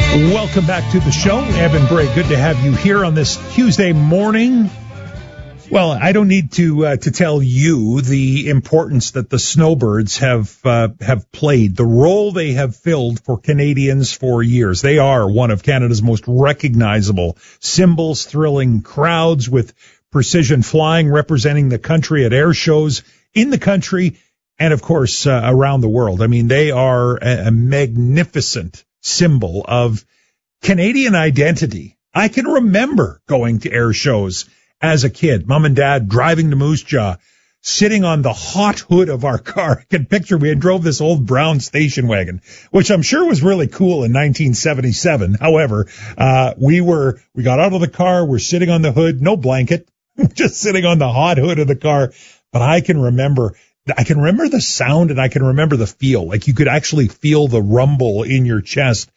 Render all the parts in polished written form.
Welcome back to the show. Evan Bray, good to have you here on this Tuesday morning. Well, I don't need to tell you the importance that the Snowbirds have played, the role they have filled for Canadians for years. They are one of Canada's most recognizable symbols, thrilling crowds with precision flying, representing the country at air shows in the country and, of course, around the world. I mean, they are a magnificent symbol of Canadian identity. I can remember going to air shows as a kid, Mom and Dad driving to Moose Jaw, sitting on the hot hood of our car. I can picture we had drove this old brown station wagon, which I'm sure was really cool in 1977. However, we got out of the car, we're sitting on the hood, no blanket, just sitting on the hot hood of the car. But I can remember the sound and I can remember the feel. Like you could actually feel the rumble in your chest.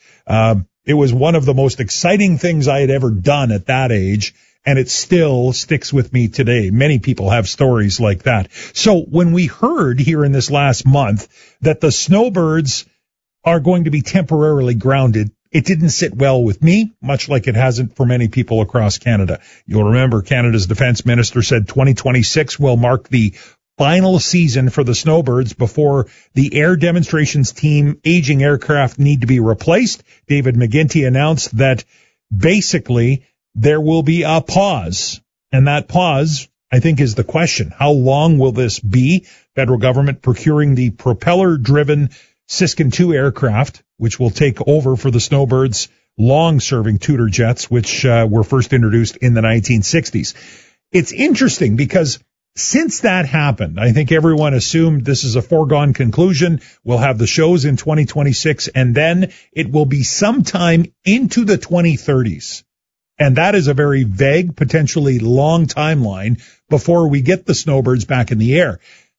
It was one of the most exciting things I had ever done at that age. And it still sticks with me today. Many people have stories like that. So when we heard here in this last month that the Snowbirds are going to be temporarily grounded, it didn't sit well with me, much like it hasn't for many people across Canada. You'll remember Canada's defense minister said 2026 will mark the final season for the Snowbirds before the air demonstrations team aging aircraft need to be replaced. David McGuinty announced that basically there will be a pause. And that pause, I think, is the question. How long will this be? Federal government procuring the propeller-driven Siskin 2 aircraft, which will take over for the Snowbirds' long-serving Tudor jets, which were first introduced in the 1960s. It's interesting because since that happened, I think everyone assumed this is a foregone conclusion. We'll have the shows in 2026, and then it will be sometime into the 2030s. And that is a very vague, potentially long timeline before we get the Snowbirds back in the air.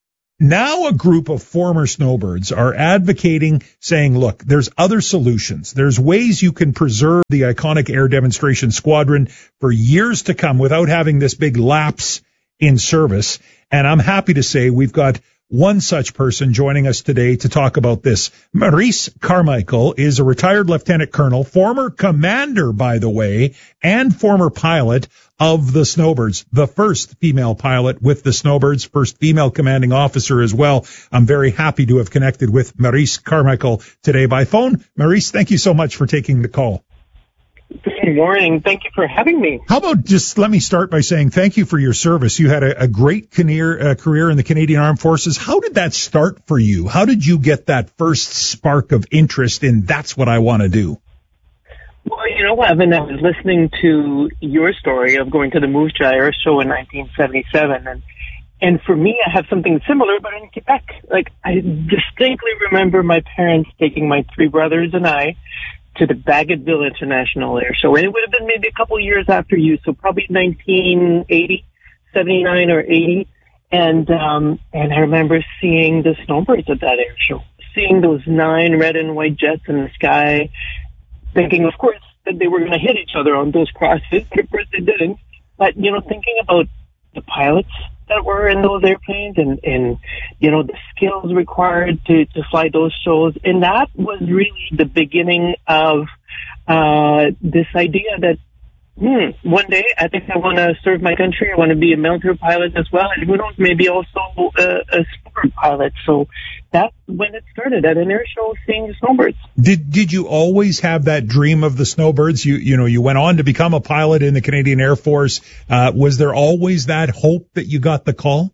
Now a group of former Snowbirds are advocating, saying, look, there's other solutions. There's ways you can preserve the iconic air demonstration squadron for years to come without having this big lapse in service. And I'm happy to say we've got one such person joining us today to talk about this. Maurice Carmichael is a retired lieutenant colonel, former commander, by the way, and former pilot of the Snowbirds, the first female pilot with the Snowbirds, first female commanding officer as well. I'm very happy to have connected with Maurice Carmichael today by phone. Maurice, thank you so much for taking the call. Good morning. Thank you for having me. How about just let me start by saying thank you for your service. You had a great career in the Canadian Armed Forces. How did that start for you? How did you get that first spark of interest in that's what I want to do? Well, you know, Evan, I was listening to your story of going to the Moose Jaw Air Show in 1977, and for me, I have something similar, but in Quebec. Like, I distinctly remember my parents taking my three brothers and I to the Bagotville International Air Show. And it would have been maybe a couple of years after you, so probably 1980, 79 or 80. And I remember seeing the Snowbirds at that air show, seeing those 9 red and white jets in the sky, thinking, of course, that they were going to hit each other on those crosses. Of course, they didn't. But, you know, thinking about the pilots that were in those airplanes and you know, the skills required to fly those shows. And that was really the beginning of this idea that one day I think I want to serve my country. I want to be a military pilot as well. And who knows, maybe also a sport pilot. So that's when it started, at an air show, seeing the Snowbirds. Did you always have that dream of the Snowbirds? You went on to become a pilot in the Canadian Air Force. Was there always that hope that you got the call?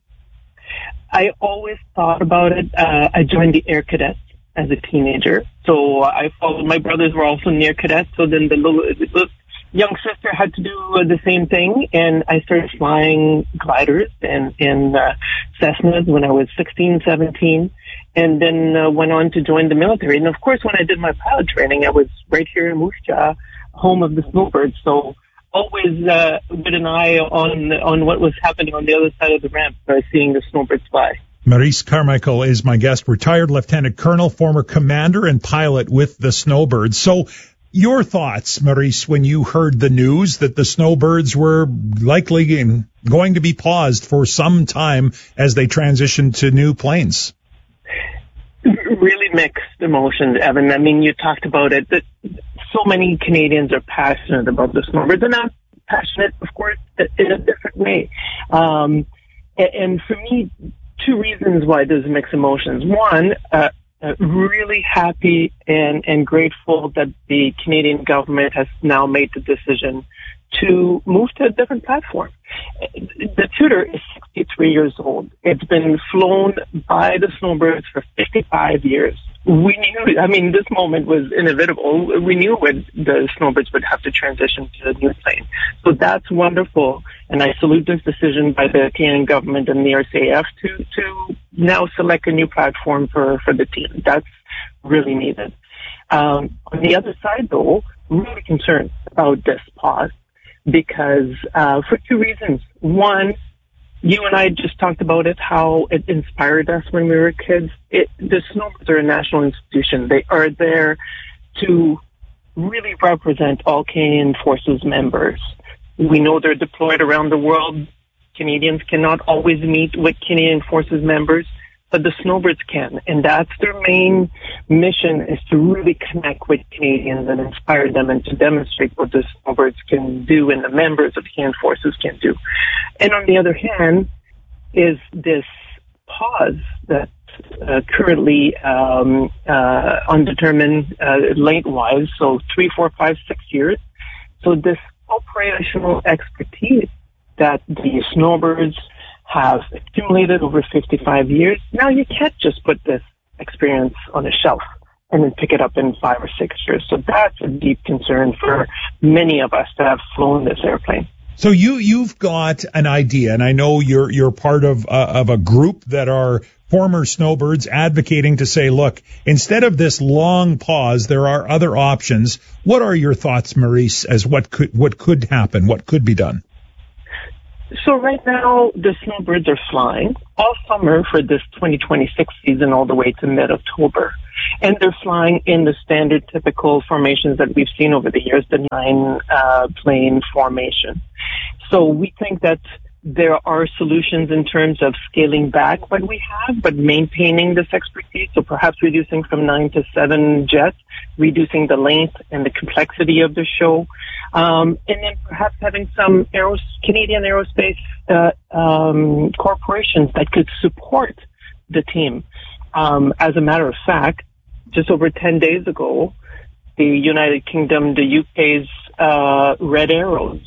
I always thought about it. I joined the Air Cadets as a teenager. So I followed, my brothers were also in the Air Cadets. So then the little young sister had to do the same thing, and I started flying gliders and Cessnas when I was 16, 17, and then went on to join the military. And of course, when I did my pilot training, I was right here in Moose Jaw, home of the Snowbirds. So always with an eye on what was happening on the other side of the ramp, seeing the Snowbirds fly. Maurice Carmichael is my guest, retired lieutenant colonel, former commander and pilot with the Snowbirds. So your thoughts, Maurice, when you heard the news that the Snowbirds were likely going to be paused for some time as they transitioned to new planes? Really mixed emotions, Evan. I mean, you talked about it, that so many Canadians are passionate about the snowbirds. They're not passionate, of course, in a different way. And for me, two reasons why there's mixed emotions. One, really happy and grateful that the Canadian government has now made the decision to move to a different platform. The Tudor is 63 years old. It's been flown by the snowbirds for 55 years. We knew, I mean, this moment was inevitable. We knew when the snowbirds would have to transition to the new plane. So that's wonderful. And I salute this decision by the Canadian government and the RCAF to now select a new platform for the team. That's really needed. On the other side, though, really concerned about this pause because for two reasons. One, you and I just talked about it, how it inspired us when we were kids. The snowbirds are a national institution. They are there to really represent all Canadian Forces members. We know they're deployed around the world. Canadians cannot always meet with Canadian Forces members, but the snowbirds can. And that's their main mission, is to really connect with Canadians and inspire them and to demonstrate what the snowbirds can do and the members of Canadian Forces can do. And on the other hand is this pause that currently undetermined lengthwise, so 3, 4, 5, 6 years. So this operational expertise that the snowbirds have accumulated over 55 years. Now you can't just put this experience on a shelf and then pick it up in 5 or 6 years. So that's a deep concern for many of us that have flown this airplane. So you've got an idea, and I know you're part of a group that are former snowbirds advocating to say, look, instead of this long pause, there are other options. What are your thoughts, Maurice, as what could happen, what could be done? So right now, the snowbirds are flying all summer for this 2026 season all the way to mid-October. And they're flying in the standard typical formations that we've seen over the years, the 9-plane formation. So we think that there are solutions in terms of scaling back what we have, but maintaining this expertise. So perhaps reducing from 9 to 7 jets, reducing the length and the complexity of the show. And then perhaps having some Canadian aerospace corporations that could support the team. As a matter of fact, just over 10 days ago, the United Kingdom, the UK's Red Arrows,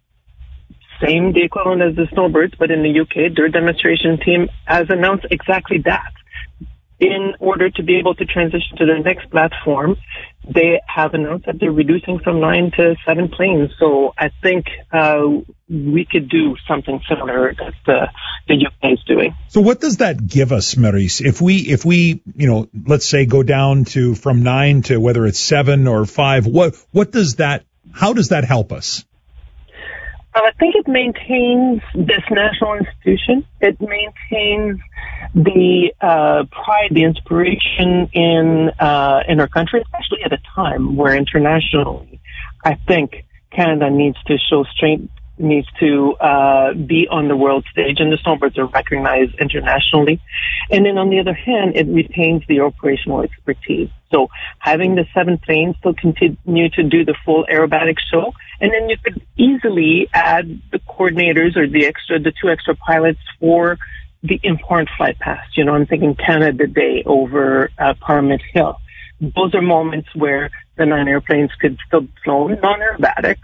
the equivalent as the snowbirds, but in the UK, their demonstration team has announced exactly that. In order to be able to transition to the next platform, they have announced that they're reducing from 9 to 7 planes. So I think we could do something similar that the UK is doing. So what does that give us, Maurice? If we let's say go down to from 9 to whether it's 7 or 5, how does that help us? I think it maintains this national institution. It maintains the pride, the inspiration in our country, especially at a time where internationally, I think Canada needs to show strength, needs to be on the world stage, and the snowbirds are recognized internationally. And then on the other hand, it retains the operational expertise. So having the 7 planes still continue to do the full aerobatic show, and then you could easily add the coordinators or the 2 extra pilots for the important flight paths. I'm thinking Canada Day over Parliament Hill. Those are moments where the 9 airplanes could still be flown non-aerobatic.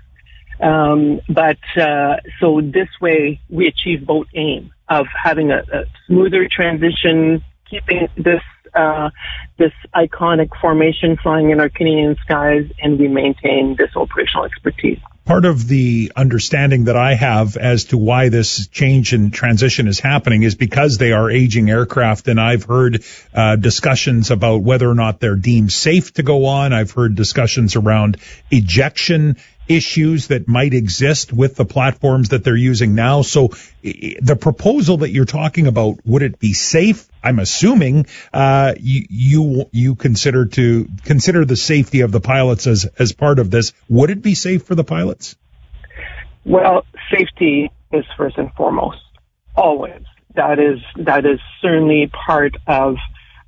So this way we achieve both aim of having a smoother transition, keeping this iconic formation flying in our Canadian skies, and we maintain this operational expertise. Part of the understanding that I have as to why this change and transition is happening is because they are aging aircraft, and I've heard discussions about whether or not they're deemed safe to go on. I've heard discussions around ejection issues that might exist with the platforms that they're using now. So the proposal that you're talking about, would it be safe? I'm assuming you consider the safety of the pilots as part of this. Would it be safe for the pilots? Well, safety is first and foremost, always. That is certainly part of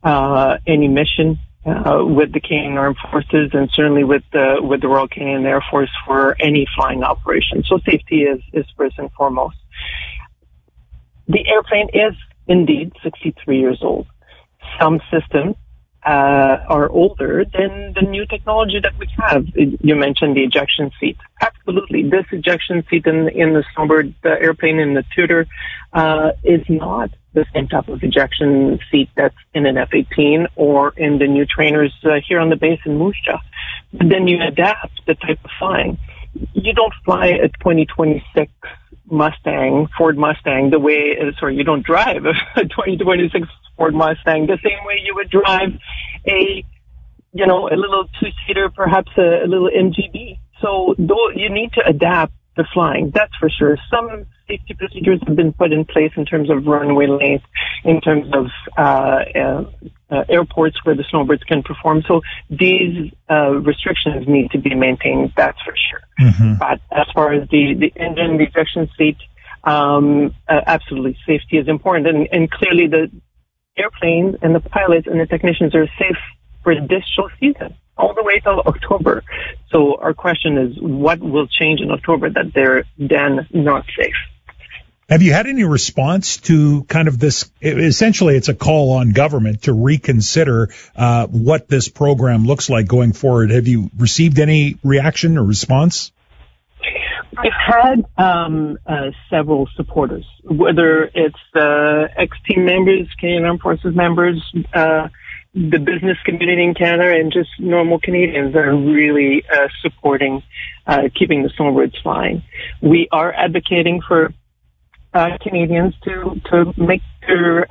any mission with the Canadian Armed Forces, and certainly with the Royal Canadian Air Force for any flying operation. So safety is first and foremost. The airplane is indeed 63 years old. Some systems are older than the new technology that we have. You mentioned the ejection seat. Absolutely. This ejection seat in the Snowbird airplane, in the Tudor, is not the same type of ejection seat that's in an F-18 or in the new trainers here on the base in Moose Jaw. But then you adapt the type of flying. You don't fly a 2026 Ford Mustang you don't drive a 2026 Ford Mustang the same way you would drive a little two-seater, perhaps a little MGB. So you need to adapt the flying, that's for sure. Some safety procedures have been put in place in terms of runway length, in terms of airports where the snowbirds can perform. So these restrictions need to be maintained, that's for sure. Mm-hmm. But as far as the engine, the ejection seat, absolutely, safety is important. And clearly the airplanes and the pilots and the technicians are safe for this show season, all the way till October. So our question is, what will change in October that they're then not safe? Have you had any response to kind of this? Essentially, it's a call on government to reconsider what this program looks like going forward. Have you received any reaction or response? I've had several supporters, whether it's ex-team members, Canadian Armed Forces members, the business community in Canada, and just normal Canadians that are really supporting keeping the snowbirds flying. We are advocating for Canadians to make their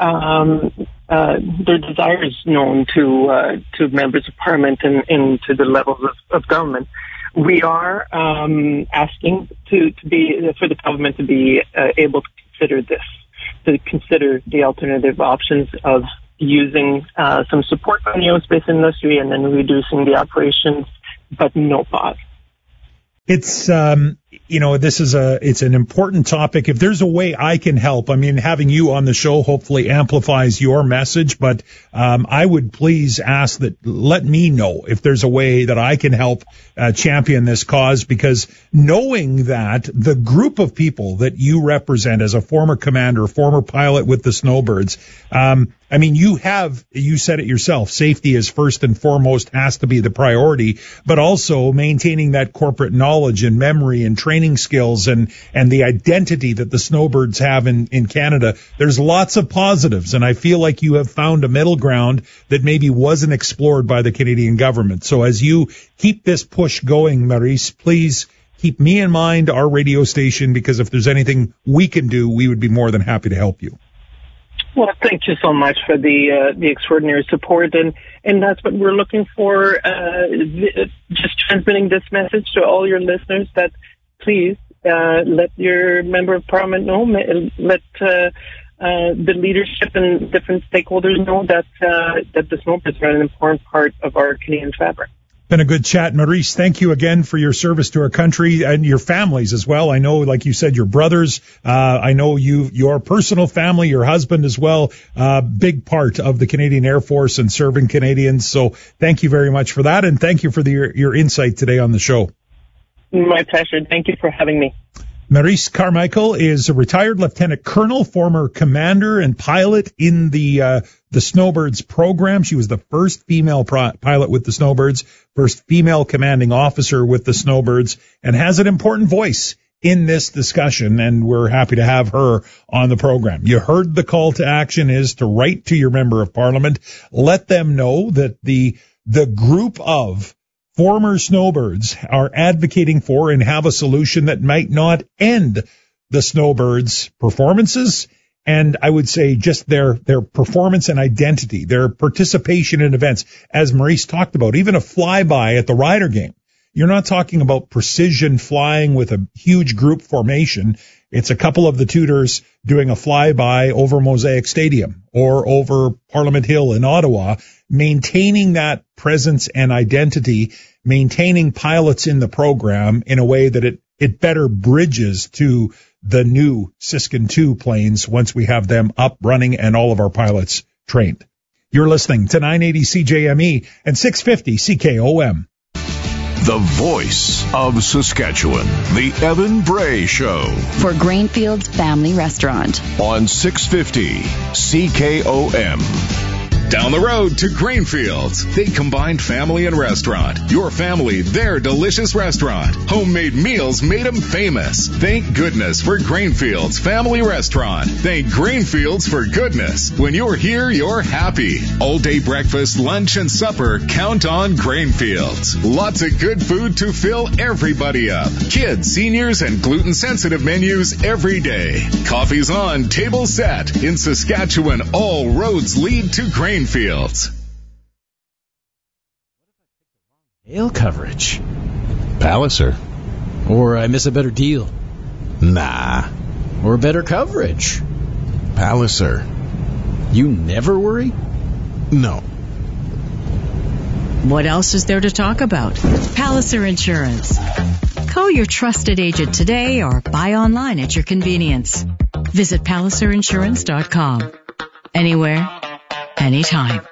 desires known to members of Parliament and to the levels of government. We are asking for the government to be able to consider this, to consider the alternative options of using some support from the aerospace industry and then reducing the operations, but no pause. It's, it's an important topic. If there's a way I can help, I mean, having you on the show hopefully amplifies your message, but I would please ask that let me know if there's a way that I can help champion this cause, because knowing that the group of people that you represent as a former commander, former pilot with the Snowbirds, I mean, you said it yourself, safety is first and foremost, has to be the priority, but also maintaining that corporate knowledge and memory and training skills and the identity that the Snowbirds have in Canada. There's lots of positives, and I feel like you have found a middle ground that maybe wasn't explored by the Canadian government. So as you keep this push going, Maurice, please keep me in mind, our radio station, because if there's anything we can do, we would be more than happy to help you. Well, thank you so much for the extraordinary support, and that's what we're looking for. Just transmitting this message to all your listeners that please let your member of Parliament know, let the leadership and different stakeholders know that the Snowbirds are an important part of our Canadian fabric. Been a good chat, Maurice. Thank you again for your service to our country and your families as well. I know, like you said, your brothers. I know your personal family, your husband as well. Big part of the Canadian Air Force and serving Canadians. So thank you very much for that, and thank you for your insight today on the show. My pleasure. Thank you for having me. Maurice Carmichael is a retired lieutenant colonel, former commander and pilot in the Snowbirds program. She was the first female pilot with the Snowbirds, first female commanding officer with the Snowbirds, and has an important voice in this discussion, and we're happy to have her on the program. You heard the call to action is to write to your member of Parliament. Let them know that the group of former Snowbirds are advocating for and have a solution that might not end the Snowbirds' performances, and I would say just their performance and identity, their participation in events. As Maurice talked about, even a flyby at the Ryder game. You're not talking about precision flying with a huge group formation. It's a couple of the Tudors doing a flyby over Mosaic Stadium or over Parliament Hill in Ottawa, maintaining that presence and identity, maintaining pilots in the program in a way that it better bridges to the new Siskin II planes once we have them up running and all of our pilots trained. You're listening to 980 CJME and 650 CKOM. The voice of Saskatchewan, the Evan Bray Show. For Grainfield's Family Restaurant. On 650 CKOM. Down the road to Grainfields. They combined family and restaurant. Your family, their delicious restaurant. Homemade meals made them famous. Thank goodness for Grainfields Family Restaurant. Thank Grainfields for goodness. When you're here, you're happy. All day breakfast, lunch, and supper, count on Grainfields. Lots of good food to fill everybody up. Kids, seniors, and gluten-sensitive menus every day. Coffee's on, table set. In Saskatchewan, all roads lead to Grainfields. Hail coverage. Palliser. Or I miss a better deal. Nah. Or better coverage. Palliser. You never worry? No. What else is there to talk about? Palliser Insurance. Call your trusted agent today or buy online at your convenience. Visit PalliserInsurance.com. Anywhere, anytime.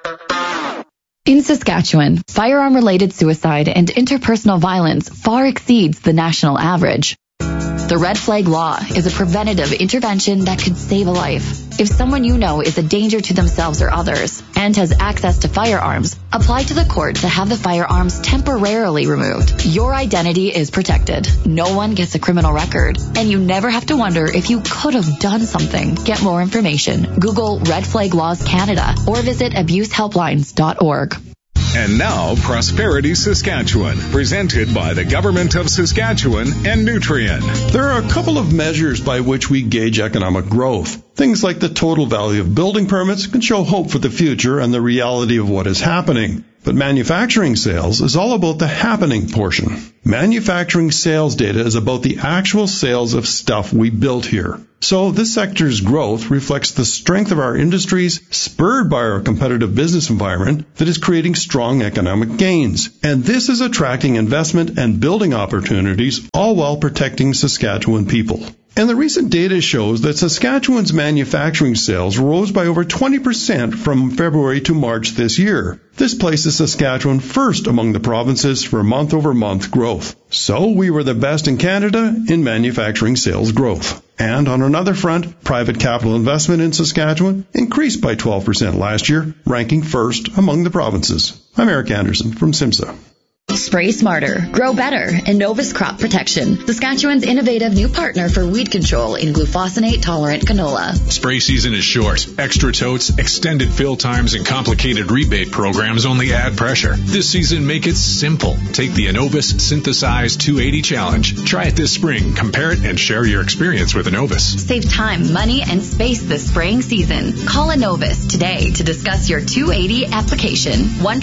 In Saskatchewan, firearm-related suicide and interpersonal violence far exceeds the national average. The Red Flag Law is a preventative intervention that could save a life. If someone you know is a danger to themselves or others and has access to firearms, apply to the court to have the firearms temporarily removed. Your identity is protected. No one gets a criminal record, and you never have to wonder if you could have done something. Get more information. Google Red Flag Laws Canada or visit abusehelplines.org. And now, Prosperity Saskatchewan, presented by the Government of Saskatchewan and Nutrien. There are a couple of measures by which we gauge economic growth. Things like the total value of building permits can show hope for the future and the reality of what is happening. But manufacturing sales is all about the happening portion. Manufacturing sales data is about the actual sales of stuff we built here. So this sector's growth reflects the strength of our industries, spurred by our competitive business environment that is creating strong economic gains. And this is attracting investment and building opportunities, all while protecting Saskatchewan people. And the recent data shows that Saskatchewan's manufacturing sales rose by over 20% from February to March this year. This places Saskatchewan first among the provinces for month-over-month growth. So we were the best in Canada in manufacturing sales growth. And on another front, private capital investment in Saskatchewan increased by 12% last year, ranking first among the provinces. I'm Eric Anderson from SIMSA. Spray smarter, grow better, and Novus Crop Protection, Saskatchewan's innovative new partner for weed control in glufosinate-tolerant canola. Spray season is short. Extra totes, extended fill times, and complicated rebate programs only add pressure. This season, make it simple. Take the Innovus Synthesize 280 Challenge. Try it this spring, compare it, and share your experience with Innovus. Save time, money, and space this spraying season. Call Innovus today to discuss your 280 application.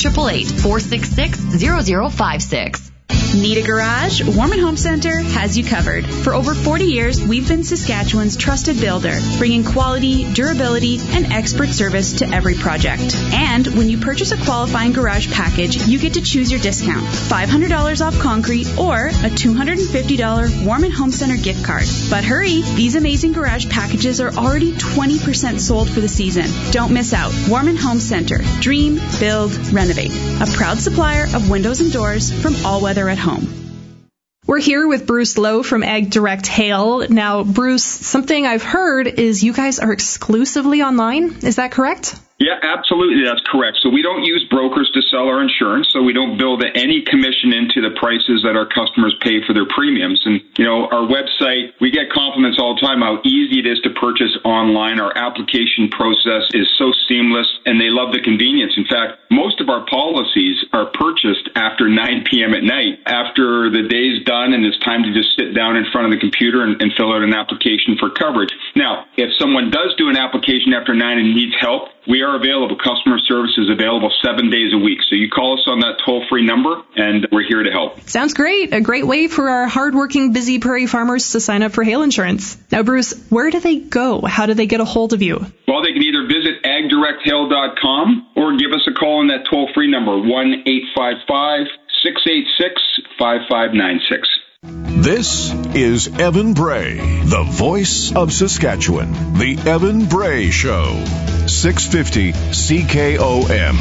1-888-466-0056. Need a garage? Warman Home Center has you covered. For over 40 years, we've been Saskatchewan's trusted builder, bringing quality, durability, and expert service to every project. And when you purchase a qualifying garage package, you get to choose your discount. $500 off concrete or a $250 Warman Home Center gift card. But hurry, these amazing garage packages are already 20% sold for the season. Don't miss out. Warman Home Center. Dream, build, renovate. A proud supplier of windows and doors from All Weather at Home. We're here with Bruce Lowe from Ag Direct Hail. Now, Bruce, something I've heard is you guys are exclusively online. Is that correct? Yeah, absolutely. That's correct. So we don't use brokers to sell our insurance, so we don't build any commission into the prices that our customers pay for their premiums. And, our website, we get compliments all the time how easy it is to purchase online. Our application process is so seamless, and they love the convenience. In fact, most of our policies are purchased after 9 p.m. at night, after the day's done, and it's time to just sit down in front of the computer and fill out an application for coverage. Now, if someone does do an application after 9 and needs help, we are available. Customer service is available 7 days a week. So you call us on that toll-free number, and we're here to help. Sounds great. A great way for our hardworking, busy prairie farmers to sign up for hail insurance. Now, Bruce, where do they go? How do they get a hold of you? Well, they can either visit agdirecthail.com or give us a call on that toll-free number, 1-855-686-5596. This is Evan Bray, the voice of Saskatchewan, the Evan Bray Show. 650 CKOM.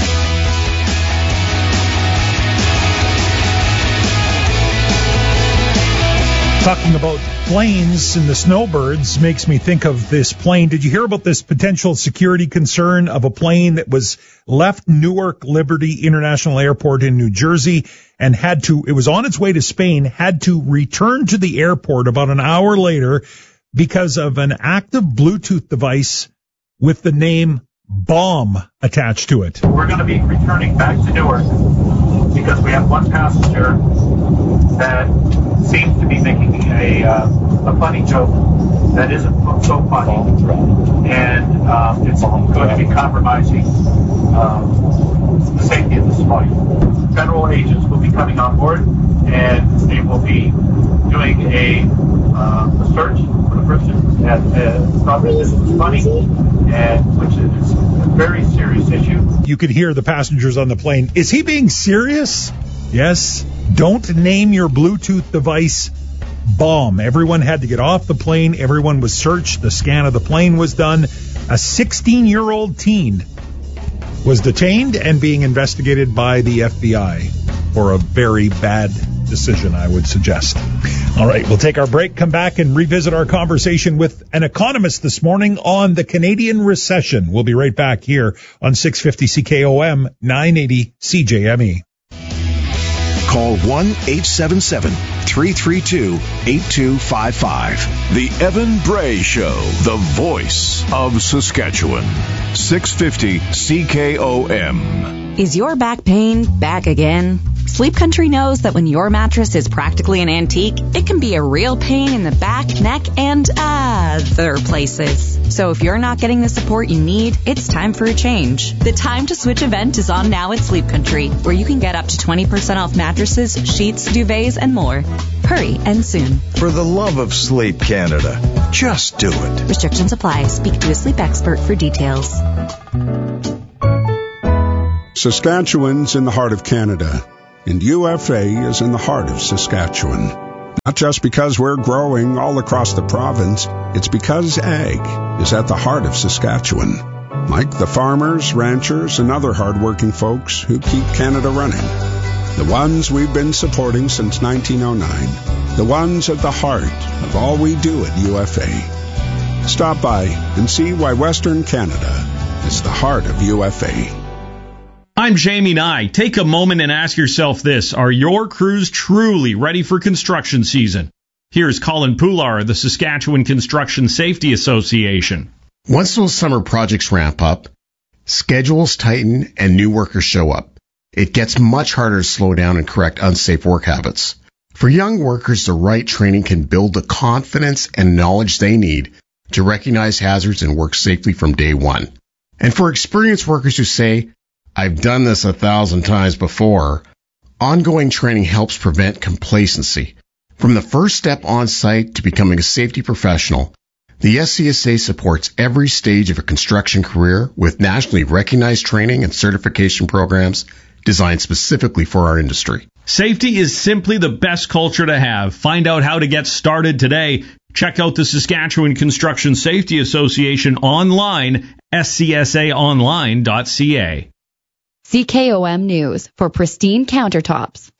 Talking about planes and the snowbirds makes me think of this plane. Did you hear about this potential security concern of a plane that was left Newark Liberty International Airport in New Jersey and it was on its way to Spain, had to return to the airport about an hour later because of an active Bluetooth device with the name bomb attached to it? We're going to be returning back to Newark because we have one passenger that seems to be making a funny joke that isn't so funny, and it's going to be compromising the safety of this flight. Federal agents will be coming on board, and they will be doing a search for the person that thought that this was funny, and which is a very serious issue. You could hear the passengers on the plane. Is he being serious? Yes. Don't name your Bluetooth device bomb. Everyone had to get off the plane. Everyone was searched. The scan of the plane was done. A 16-year-old teen was detained and being investigated by the FBI for a very bad decision, I would suggest. All right, we'll take our break, come back and revisit our conversation with an economist this morning on the Canadian recession. We'll be right back here on 650 CKOM 980 CJME. Call 1-877-332-8255. The Evan Bray Show, the voice of Saskatchewan. 650 CKOM. Is your back pain back again? Sleep Country knows that when your mattress is practically an antique, it can be a real pain in the back, neck, and other places. So if you're not getting the support you need, it's time for a change. The Time to Switch event is on now at Sleep Country, where you can get up to 20% off mattresses, sheets, duvets, and more. Hurry and soon. For the love of Sleep Canada, just do it. Restrictions apply. Speak to a sleep expert for details. Saskatchewan's in the heart of Canada, and UFA is in the heart of Saskatchewan. Not just because we're growing all across the province, it's because ag is at the heart of Saskatchewan. Like the farmers, ranchers, and other hardworking folks who keep Canada running. The ones we've been supporting since 1909. The ones at the heart of all we do at UFA. Stop by and see why Western Canada is the heart of UFA. I'm Jamie Nye. Take a moment and ask yourself this. Are your crews truly ready for construction season? Here's Colin Poular of the Saskatchewan Construction Safety Association. Once those summer projects ramp up, schedules tighten, and new workers show up, it gets much harder to slow down and correct unsafe work habits. For young workers, the right training can build the confidence and knowledge they need to recognize hazards and work safely from day one. And for experienced workers who say, I've done this 1,000 times before, ongoing training helps prevent complacency. From the first step on site to becoming a safety professional, the SCSA supports every stage of a construction career with nationally recognized training and certification programs designed specifically for our industry. Safety is simply the best culture to have. Find out how to get started today. Check out the Saskatchewan Construction Safety Association online, scsaonline.ca. CKOM News for pristine countertops.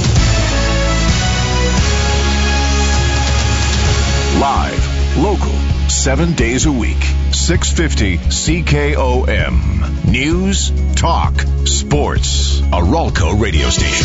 Live, local, 7 days a week. 650 CKOM. News, talk, sports. A Ralco radio station.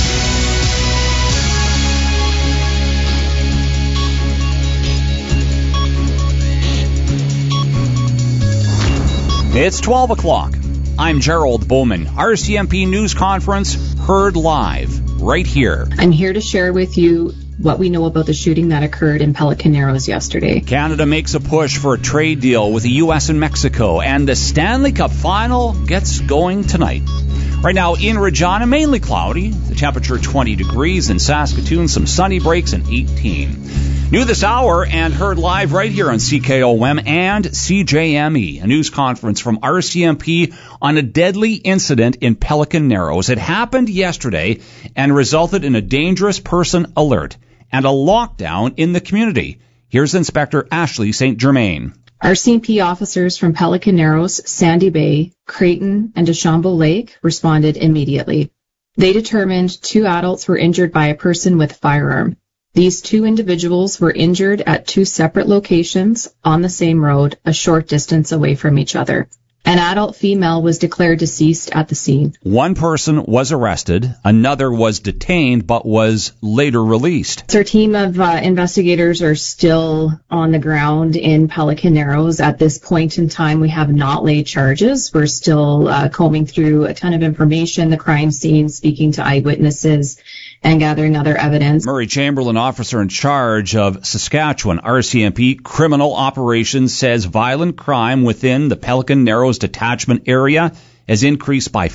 It's 12 o'clock. I'm Gerald Bowman. RCMP News Conference heard live right here. I'm here to share with you what we know about the shooting that occurred in Pelican Narrows yesterday. Canada makes a push for a trade deal with the U.S. and Mexico, and the Stanley Cup final gets going tonight. Right now in Regina, mainly cloudy. The temperature 20 degrees. In Saskatoon, some sunny breaks and 18. New this hour and heard live right here on CKOM and CJME. A news conference from RCMP on a deadly incident in Pelican Narrows. It happened yesterday and resulted in a dangerous person alert and a lockdown in the community. Here's Inspector Ashley St. Germain. RCMP officers from Pelican Narrows, Sandy Bay, Creighton, and Deschambault Lake responded immediately. They determined 2 adults were injured by a person with a firearm. These 2 individuals were injured at 2 separate locations on the same road, a short distance away from each other. An adult female was declared deceased at the scene. 1 person was arrested. Another was detained but was later released. So our team of investigators are still on the ground in Pelican Narrows. At this point in time, we have not laid charges. We're still combing through a ton of information, the crime scene, speaking to eyewitnesses, and gathering other evidence. Murray Chamberlain, officer in charge of Saskatchewan RCMP Criminal Operations, says violent crime within the Pelican Narrows detachment area has increased by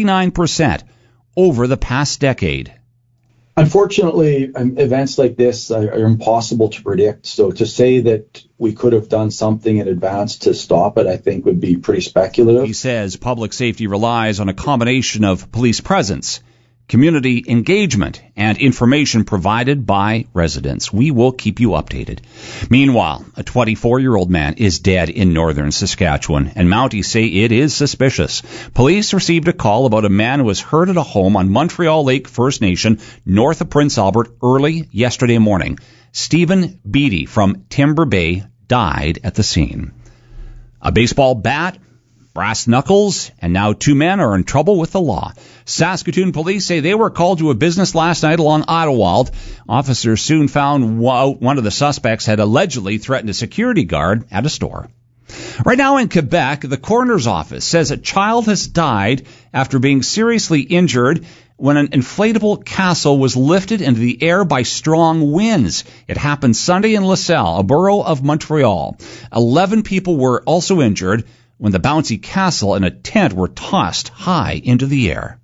49% over the past decade. Unfortunately, events like this are impossible to predict. So to say that we could have done something in advance to stop it, I think would be pretty speculative. He says public safety relies on a combination of police presence, community engagement, and information provided by residents. We will keep you updated. Meanwhile, a 24-year-old man is dead in northern Saskatchewan, and Mounties say it is suspicious. Police received a call about a man who was hurt at a home on Montreal Lake First Nation, north of Prince Albert, early yesterday morning. Stephen Beatty from Timber Bay died at the scene. A baseball bat, brass knuckles, and now 2 men are in trouble with the law. Saskatoon police say they were called to a business last night along Ottawald. Officers soon found one of the suspects had allegedly threatened a security guard at a store. Right now in Quebec, the coroner's office says a child has died after being seriously injured when an inflatable castle was lifted into the air by strong winds. It happened Sunday in LaSalle, a borough of Montreal. 11 people were also injured when the bouncy castle and a tent were tossed high into the air.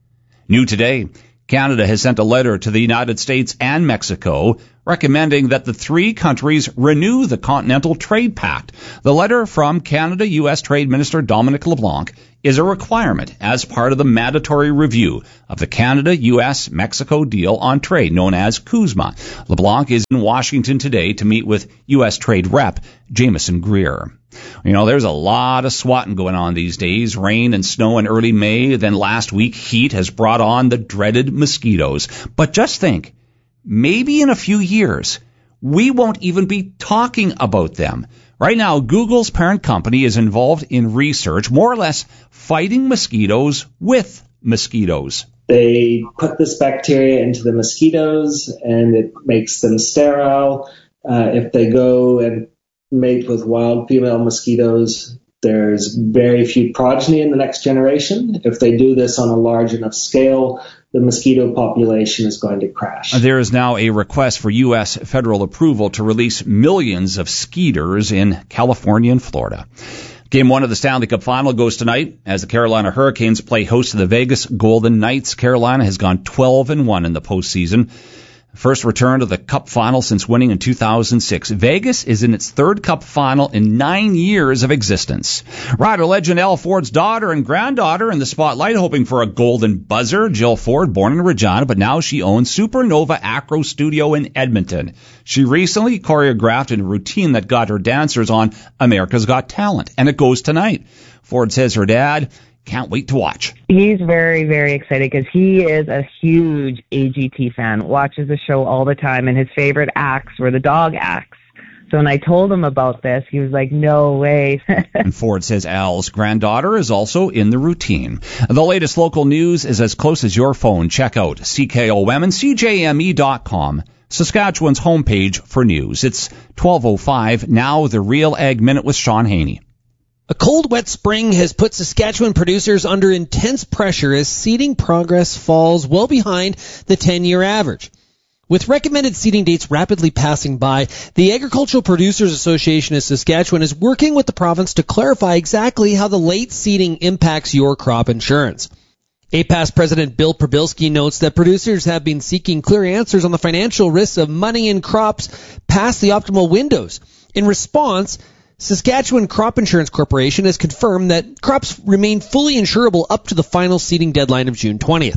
New today, Canada has sent a letter to the United States and Mexico recommending that the 3 countries renew the Continental Trade Pact. The letter from Canada-U.S. Trade Minister Dominic LeBlanc is a requirement as part of the mandatory review of the Canada-U.S.-Mexico deal on trade, known as CUSMA. LeBlanc is in Washington today to meet with U.S. Trade Rep Jameson Greer. You know, there's a lot of swatting going on these days. Rain and snow in early May, then last week heat has brought on the dreaded mosquitoes. But just think, maybe in a few years, we won't even be talking about them. Right now, Google's parent company is involved in research, more or less fighting mosquitoes with mosquitoes. They put this bacteria into the mosquitoes and it makes them sterile. If they go and mate with wild female mosquitoes, there's very few progeny in the next generation. If they do this on a large enough scale, the mosquito population is going to crash. There is now a request for U.S. federal approval to release millions of skeeters in California and Florida. Game 1 of the Stanley Cup Final goes tonight as the Carolina Hurricanes play host to the Vegas Golden Knights. Carolina has gone 12-1 in the postseason. First return to the Cup Final since winning in 2006. Vegas is in its 3rd Cup Final in 9 years of existence. Rider legend Elle Ford's daughter and granddaughter in the spotlight, hoping for a golden buzzer. Jill Ford, born in Regina, but now she owns Supernova Acro Studio in Edmonton. She recently choreographed a routine that got her dancers on America's Got Talent, and it goes tonight. Ford says her dad can't wait to watch. He's very, very excited because he is a huge AGT fan, watches the show all the time, and his favorite acts were the dog acts. So when I told him about this, he was like, no way. And Ford says Al's granddaughter is also in the routine. The latest local news is as close as your phone. Check out CKOM and CJME.com, Saskatchewan's homepage for news. It's 12:05. Now the Real Ag Minute with Sean Haney. A cold, wet spring has put Saskatchewan producers under intense pressure as seeding progress falls well behind the 10-year average. With recommended seeding dates rapidly passing by, the Agricultural Producers Association of Saskatchewan is working with the province to clarify exactly how the late seeding impacts your crop insurance. APAS President Bill Probilski notes that producers have been seeking clear answers on the financial risks of money in crops past the optimal windows. In response, Saskatchewan Crop Insurance Corporation has confirmed that crops remain fully insurable up to the final seeding deadline of June 20th.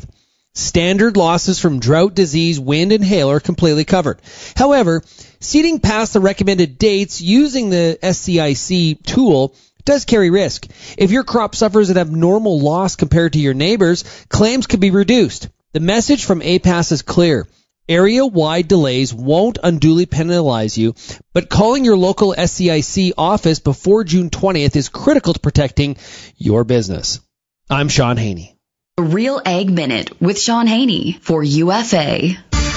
Standard losses from drought, disease, wind, and hail are completely covered. However, seeding past the recommended dates using the SCIC tool does carry risk. If your crop suffers an abnormal loss compared to your neighbor's, claims could be reduced. The message from APAS is clear. Area-wide delays won't unduly penalize you, but calling your local SCIC office before June 20th is critical to protecting your business. I'm Sean Haney. The Real Ag Minute with Sean Haney for UFA.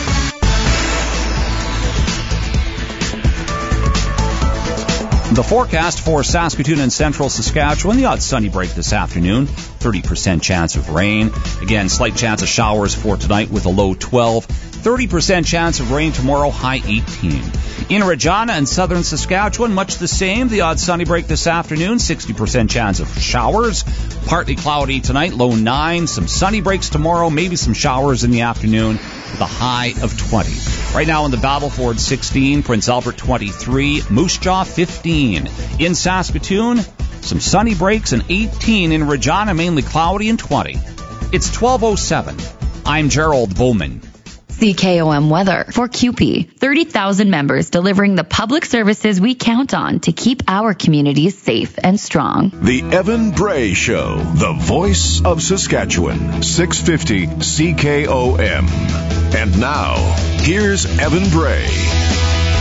The forecast for Saskatoon and central Saskatchewan, the odd sunny break this afternoon, 30% chance of rain. Again, slight chance of showers for tonight with a low 12. 30% chance of rain tomorrow, high 18. In Regina and southern Saskatchewan, much the same. The odd sunny break this afternoon, 60% chance of showers. Partly cloudy tonight, low 9. Some sunny breaks tomorrow, maybe some showers in the afternoon with a high of 20. Right now in the Battleford, 16. Prince Albert, 23. Moose Jaw, 15. In Saskatoon, some sunny breaks and 18. In Regina, mainly cloudy and 20. It's 12:07. I'm Gerald Bowman. CKOM weather for CUPE. 30,000 members delivering the public services we count on to keep our communities safe and strong. The Evan Bray Show, the voice of Saskatchewan, 650 CKOM. And now, here's Evan Bray.